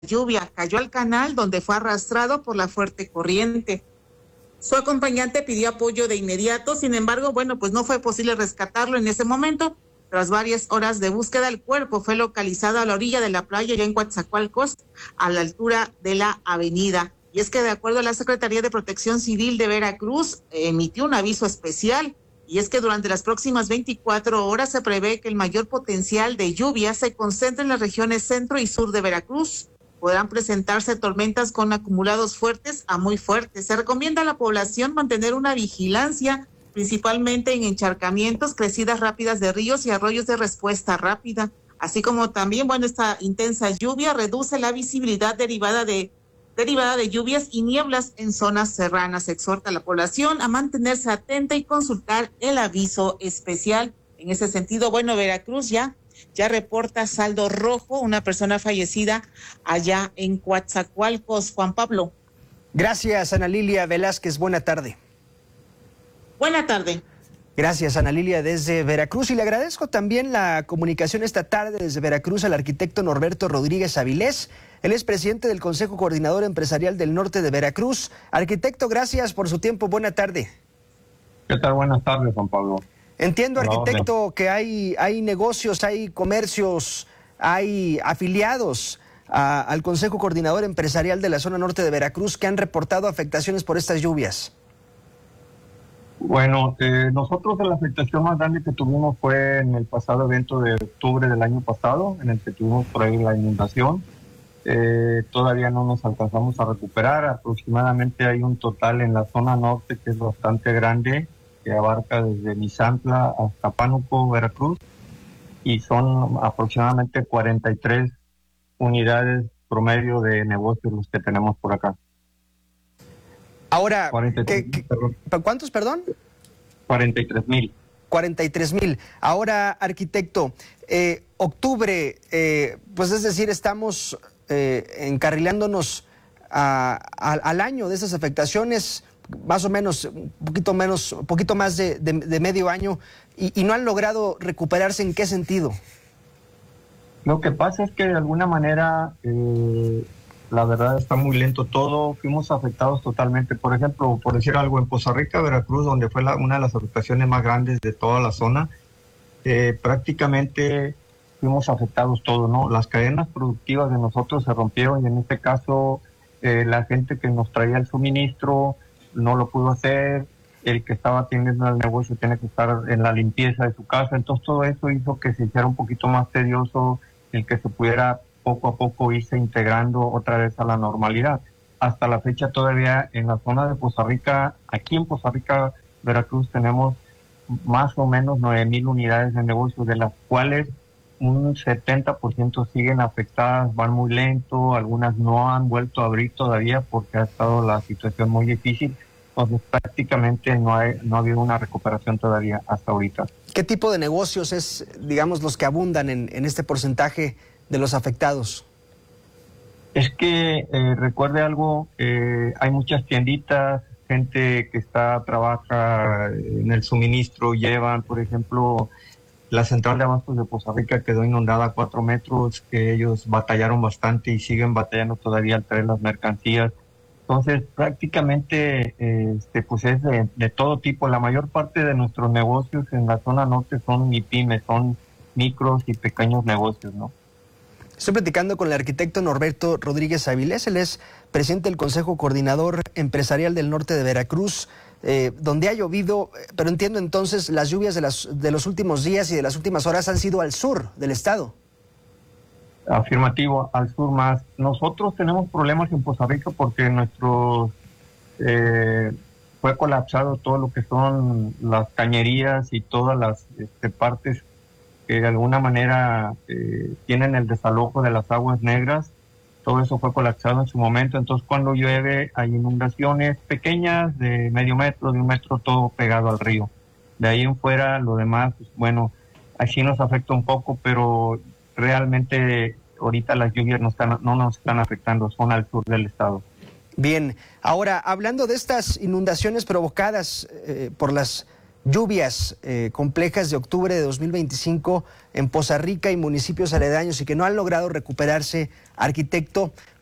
lluvia, cayó al canal donde fue arrastrado por la fuerte corriente. Su acompañante pidió apoyo de inmediato, sin embargo, pues no fue posible rescatarlo en ese momento. Tras varias horas de búsqueda, el cuerpo fue localizado a la orilla de la playa, ya en Coatzacoalcos, a la altura de la avenida. Y es que de acuerdo a la Secretaría de Protección Civil de Veracruz, emitió un aviso especial. Y es que durante las próximas 24 horas se prevé que el mayor potencial de lluvia se concentre en las regiones centro y sur de Veracruz. Podrán presentarse tormentas con acumulados fuertes a muy fuertes. Se recomienda a la población mantener una vigilancia, principalmente en encharcamientos, crecidas rápidas de ríos y arroyos de respuesta rápida, así como también, esta intensa lluvia reduce la visibilidad derivada de lluvias y nieblas en zonas serranas. Se exhorta a la población a mantenerse atenta y consultar el aviso especial. En ese sentido, Veracruz ya reporta saldo rojo, una persona fallecida allá en Coatzacoalcos. Juan Pablo. Gracias, Ana Lilia Velázquez. Buena tarde. Buena tarde. Gracias, Ana Lilia, desde Veracruz. Y le agradezco también la comunicación esta tarde desde Veracruz al arquitecto Norberto Rodríguez Avilés. Él es presidente del Consejo Coordinador Empresarial del Norte de Veracruz. Arquitecto, gracias por su tiempo. Buena tarde. ¿Qué tal? Buenas tardes, Juan Pablo. Entiendo, arquitecto, que hay negocios, hay comercios, hay afiliados al Consejo Coordinador Empresarial de la zona norte de Veracruz que han reportado afectaciones por estas lluvias. Bueno, nosotros la afectación más grande que tuvimos fue en el pasado evento de octubre del año pasado, en el que tuvimos por ahí la inundación. Todavía no nos alcanzamos a recuperar. Aproximadamente hay un total en la zona norte que es bastante grande, que abarca desde Misantla hasta Pánuco, Veracruz, y son aproximadamente 43 unidades promedio de negocios los que tenemos por acá. Ahora, 43, ¿cuántos, perdón? 43,000. 43,000. Ahora, arquitecto, octubre, es decir, estamos encarrilándonos al año de esas afectaciones, más o menos, un poquito más de medio año, y no han logrado recuperarse. ¿En qué sentido? Lo que pasa es que de alguna manera, la verdad está muy lento todo. Fuimos afectados totalmente. Por ejemplo, por decir algo, en Poza Rica, Veracruz, donde fue una de las afectaciones más grandes de toda la zona, prácticamente fuimos afectados todos, ¿no? Las cadenas productivas de nosotros se rompieron y en este caso la gente que nos traía el suministro no lo pudo hacer. El que estaba atendiendo el negocio tiene que estar en la limpieza de su casa. Entonces todo eso hizo que se hiciera un poquito más tedioso el que se pudiera poco a poco irse integrando otra vez a la normalidad. Hasta la fecha todavía en la zona de Poza Rica, aquí en Poza Rica, Veracruz, tenemos más o menos 9,000 unidades de negocio, de las cuales un 70% siguen afectadas, van muy lento, algunas no han vuelto a abrir todavía porque ha estado la situación muy difícil. Entonces prácticamente no ha habido una recuperación todavía hasta ahorita. ¿Qué tipo de negocios es, digamos, los que abundan en este porcentaje de los afectados? Es que recuerde algo, hay muchas tienditas, gente que trabaja en el suministro, llevan, por ejemplo, la central de abastos de Poza Rica quedó inundada a 4 metros, que ellos batallaron bastante y siguen batallando todavía al traer las mercancías. Entonces, prácticamente, pues es de todo tipo. La mayor parte de nuestros negocios en la zona norte son MIPYMES, son micros y pequeños negocios, ¿no? Estoy platicando con el arquitecto Norberto Rodríguez Avilés. Él es presidente del Consejo Coordinador Empresarial del Norte de Veracruz, donde ha llovido, pero entiendo entonces las lluvias de los últimos días y de las últimas horas han sido al sur del estado. Afirmativo, al sur más. Nosotros tenemos problemas en Poza Rica porque fue colapsado todo lo que son las cañerías y todas las partes que de alguna manera tienen el desalojo de las aguas negras. Todo eso fue colapsado en su momento. Entonces cuando llueve hay inundaciones pequeñas de medio metro, de 1 metro, todo pegado al río. De ahí en fuera lo demás, pues, bueno, así nos afecta un poco, pero realmente ahorita las lluvias no nos están afectando, son al sur del estado. Bien, ahora hablando de estas inundaciones provocadas por las lluvias complejas de octubre de 2025 en Poza Rica y municipios aledaños y que no han logrado recuperarse, arquitecto.